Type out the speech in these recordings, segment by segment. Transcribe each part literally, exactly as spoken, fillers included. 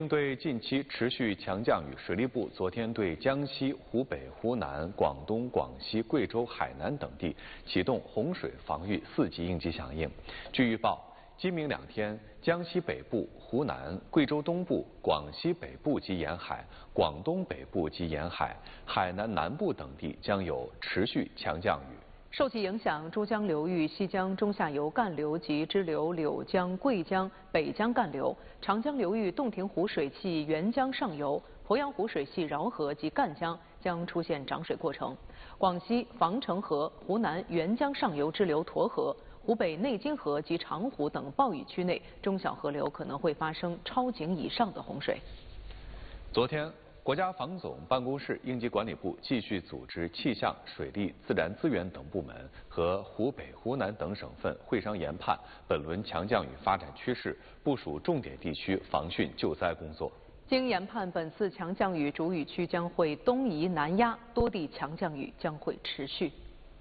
应对近期持续强降雨，水利部昨天对江西、湖北、湖南、广东、广西、贵州、海南等地启动洪水防御四级应急响应。据预报，今明两天，江西北部、湖南、贵州东部、广西北部及沿海、广东北部及沿海、海南南部等地将有持续强降雨。 受其影响，珠江流域西江中下游干流及支流柳江、贵江、北江干流，长江流域洞庭湖水系沅江上游、鄱阳湖水系饶河及赣江将出现涨水过程。广西防城河、湖南沅江上游支流沱河、湖北内金河及长湖等暴雨区内，中小河流可能会发生超警以上的洪水。 昨天。 国家防总办公室应急管理部继续组织气象、水利、自然资源等部门和湖北、湖南等省份会商研判本轮强降雨发展趋势，部署重点地区防汛救灾工作。 经研判，本次强降雨主雨区将会东移南压，多地强降雨将会持续。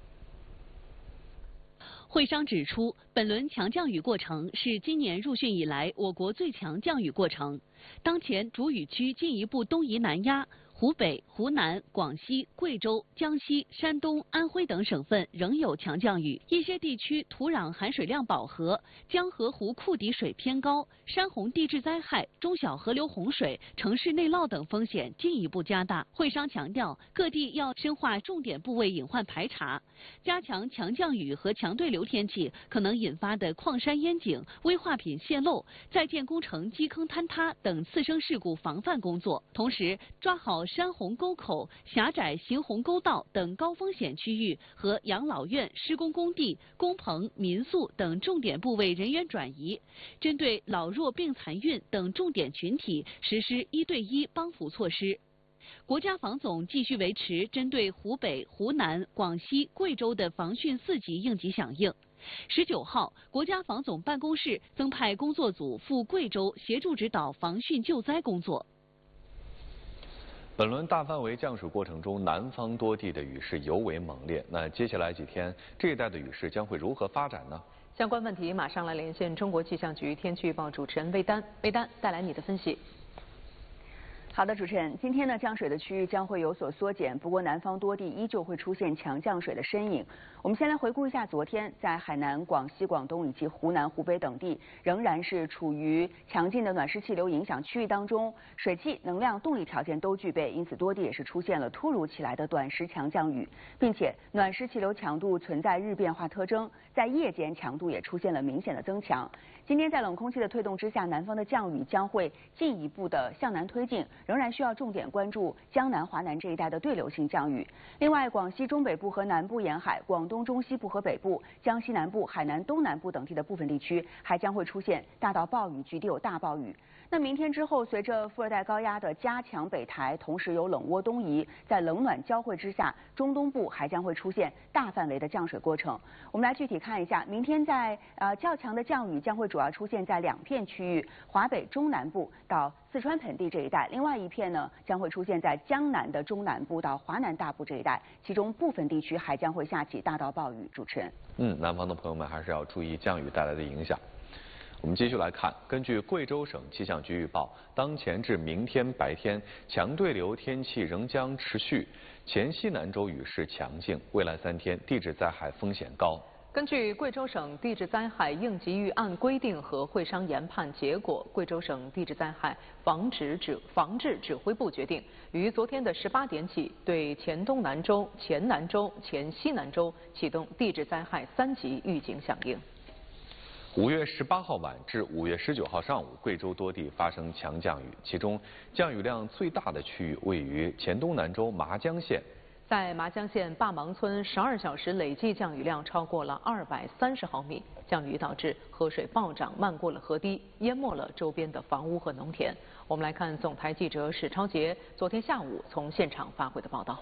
会商指出，本轮强降雨过程是今年入汛以来我国最强降雨过程。当前主雨区进一步东移南压，湖北、湖南、广西、贵州、江西、山东、安徽等省份仍有强降雨，一些地区土壤含水量饱和，江河湖库底水偏高，山洪地质灾害、中小河流洪水、城市内涝等风险进一步加大。会商强调，各地要深化重点部位隐患排查，加强强降雨和强对流天气可能引发的矿山淹井、危化品泄漏、在建工程基坑坍塌等次生事故防范工作，同时抓好山洪沟口、狭窄行洪沟道等高风险区域和养老院、施工工地、工棚、民宿等重点部位人员转移，针对老弱病残孕等重点群体实施一对一帮扶措施。 国家防总继续维持针对湖北、湖南、广西、贵州的防汛四级应急响应。十九号，国家防总办公室增派工作组赴贵州协助指导防汛救灾工作。 本轮大范围降水过程中，南方多地的雨势尤为猛烈。那接下来几天，这一带的雨势将会如何发展呢？ 相关问题马上来连线中国气象局天气预报主持人魏丹，魏丹带来你的分析。 好的，主持人，今天呢，降水的区域将会有所缩减，不过南方多地依旧会出现强降水的身影。我们先来回顾一下昨天，在海南、广西、广东以及湖南、湖北等地，仍然是处于强劲的暖湿气流影响区域当中，水汽、能量、动力条件都具备，因此多地也是出现了突如其来的短时强降雨，并且暖湿气流强度存在日变化特征，在夜间强度也出现了明显的增强。今天在冷空气的推动之下，南方的降雨将会进一步的向南推进。 仍然需要重点关注江南、华南这一带的对流性降雨。另外，广西中北部和南部沿海、广东中西部和北部、江西南部、海南东南部等地的部分地区，还将会出现大到暴雨，局地有大暴雨。那明天之后，随着副热带高压的加强北抬，同时有冷涡东移，在冷暖交汇之下，中东部还将会出现大范围的降水过程。我们来具体看一下，明天在呃较强的降雨将会主要出现在两片区域：华北中南部到四川盆地这一带，另外一片呢将会出现在江南的中南部到华南大部这一带，其中部分地区还将会下起大到暴雨。主持人， 嗯，南方的朋友们还是要注意降雨带来的影响。我们继续来看，根据贵州省气象局预报，当前至明天白天，强对流天气仍将持续，黔西南州雨势强劲，未来三天地质灾害风险高。 根据贵州省地质灾害应急预案规定和会商研判结果，贵州省地质灾害防止指防治指挥部决定，于昨天的十八点起，对黔东南州、黔南州、黔西南州启动地质灾害三级预警响应。 五月十八号晚至五月十九号上午，贵州多地发生强降雨，其中降雨量最大的区域位于黔东南州麻江县。 在麻江县坝芒村，十二小时累计降雨量超过了二百三十毫米，降雨导致河水暴涨，漫过了河堤，淹没了周边的房屋和农田。我们来看总台记者史超杰昨天下午从现场发回的报道。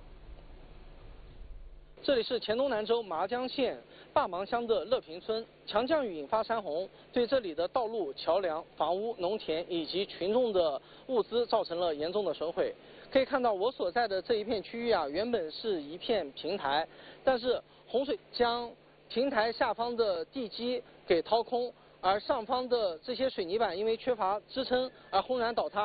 这里是黔东南州麻江县坝芒乡的乐平村，强降雨引发山洪，对这里的道路、桥梁、房屋、农田以及群众的物资造成了严重的损毁。可以看到，我所在的这一片区域啊，原本是一片平台，但是洪水将平台下方的地基给掏空， 而上方的这些水泥板因为缺乏支撑而轰然倒塌。